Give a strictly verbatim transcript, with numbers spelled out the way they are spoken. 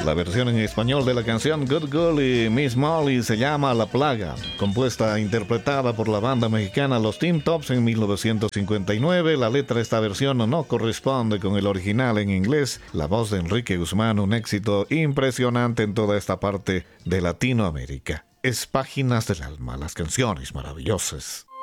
La versión en español de la canción Good Girl y Miss Molly se llama La Plaga, compuesta e interpretada por la banda mexicana Los Teen Tops en mil novecientos cincuenta y nueve. La letra de esta versión no corresponde con el original en inglés. La voz de Enrique Guzmán, un éxito impresionante en toda esta parte de Latinoamérica. Es Páginas del Alma, las canciones maravillosas.